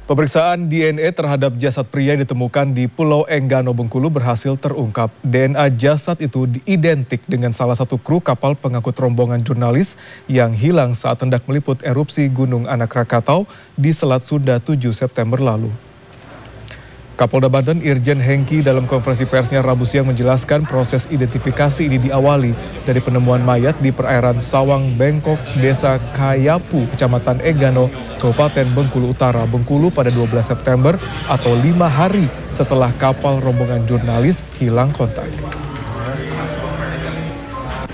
Pemeriksaan DNA terhadap jasad pria yang ditemukan di Pulau Enggano, Bengkulu berhasil terungkap. DNA jasad itu identik dengan salah satu kru kapal pengangkut rombongan jurnalis yang hilang saat hendak meliput erupsi Gunung Anak Rakatau di Selat Sunda 7 September lalu. Kapolda Banten Irjen Hengki dalam konferensi persnya Rabu siang menjelaskan proses identifikasi ini diawali dari penemuan mayat di perairan Sawang Bengkok, Desa Kayapu, Kecamatan Enggano, Kabupaten Bengkulu Utara, Bengkulu pada 12 September atau 5 hari setelah kapal rombongan jurnalis hilang kontak.